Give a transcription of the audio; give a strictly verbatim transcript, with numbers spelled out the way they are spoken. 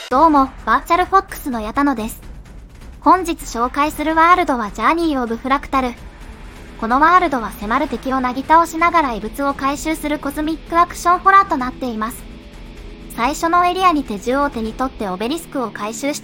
どうも、バーチャルフォックスの矢田野です。本日紹介するワールドはジャーニー・オブ・フラクタル。このワールドは迫る敵をなぎ倒しながら異物を回収するコズミックアクションホラーとなっています。最初のエリアにて銃を手に取ってオベリスクを回収し